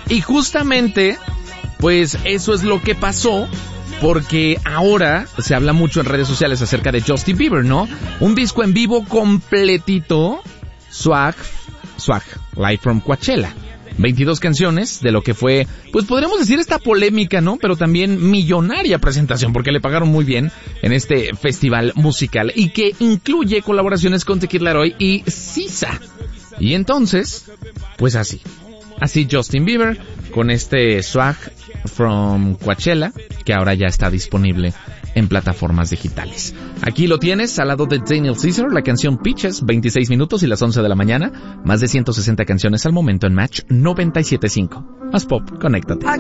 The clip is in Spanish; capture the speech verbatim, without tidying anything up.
Y justamente, pues eso es lo que pasó, porque ahora se habla mucho en redes sociales acerca de Justin Bieber, ¿no? Un disco en vivo completito, Swag, Swag, Live from Coachella. veintidós canciones de lo que fue, pues podríamos decir esta polémica, ¿no? Pero también millonaria presentación, porque le pagaron muy bien en este festival musical y que incluye colaboraciones con The Kid Laroi y Sisa. Y entonces, pues así, así Justin Bieber con este Swag from Coachella, que ahora ya está disponible en plataformas digitales. Aquí lo tienes, al lado de Daniel Caesar, la canción Peaches, veintiséis minutos y las once de la mañana, más de ciento sesenta canciones al momento en Match noventa y siete punto cinco. Más pop, conéctate.